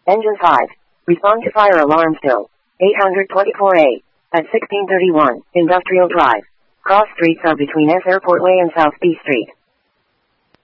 Engine 5. Respond to fire alarm still. 824A. At 1631, Industrial Drive. Cross streets are between S Airport Way and South B Street.